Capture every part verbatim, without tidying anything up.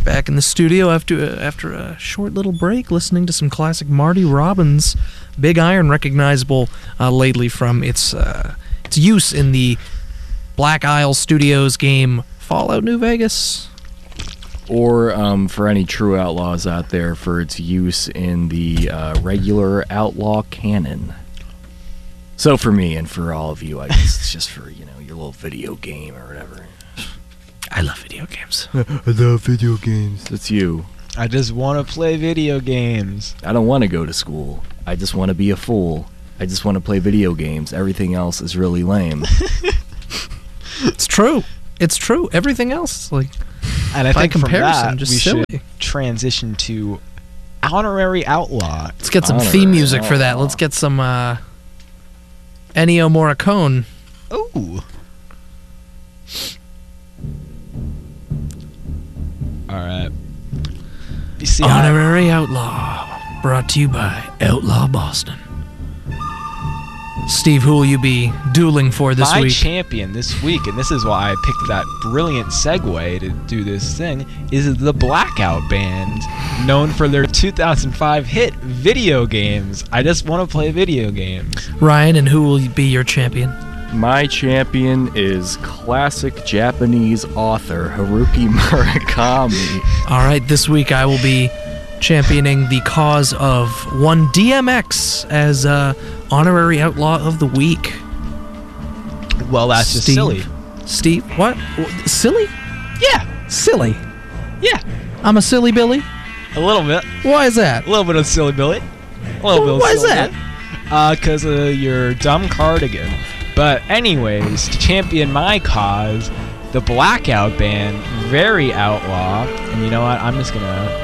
Back in the studio after uh, after a short little break, listening to some classic Marty Robbins, Big Iron, recognizable uh, lately from its uh, its use in the Black Isle Studios game Fallout New Vegas. Or um, for any true outlaws out there, for its use in the uh, regular Outlaw canon. So for me and for all of you, I guess it's just for, you know, your little video game or whatever. I love video games. I love video games. It's you. I just want to play video games. I don't want to go to school. I just want to be a fool. I just want to play video games. Everything else is really lame. It's true. It's true. Everything else, like, and I by think comparison, from that, just we silly. should transition to Honorary Outlaw. Let's get some Honorary theme music for that. Outlaw. Let's get some uh, Ennio Morricone. Ooh. All right. You see, I, Honorary Outlaw, brought to you by Outlaw Boston. Steve, who will you be dueling for this my week? champion this week, and this is why I picked that brilliant segue to do this thing, is the Blackout Band, known for their two thousand five hit Video Games. I just want to play video games. Ryan, and who will be your champion? My champion is classic Japanese author Haruki Murakami. All right, this week I will be championing the cause of one D M X as uh, Honorary Outlaw of the Week. Well, that's just Steve. silly. Steve, what? Silly? Yeah, Silly. yeah, I'm a silly Billy? a little bit. Why is that? A little bit of silly Billy. A little bit of Why is silly that? Billy. Uh, cause of your dumb cardigan. But anyways, to champion my cause, the Blackout Band, very outlaw. And you know what? I'm just gonna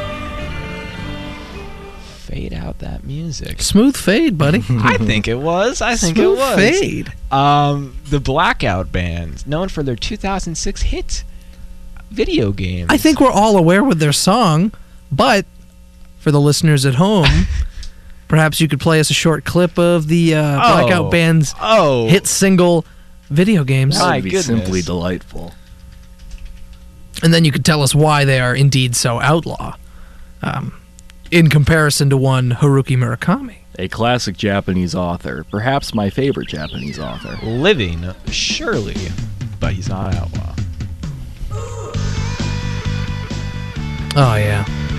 fade out that music. Smooth fade, buddy. I think it was. I think Smooth it was. fade. Um, the Blackout Band, known for their two thousand six hit video games. I think we're all aware with their song, but for the listeners at home, perhaps you could play us a short clip of the uh, Oh. Blackout Band's Oh, hit single video games. That My would be goodness. simply delightful. And then you could tell us why they are indeed so outlaw, um, in comparison to one Haruki Murakami. A classic Japanese author, perhaps my favorite Japanese author. living, surely, but he's not outlaw. Oh, yeah.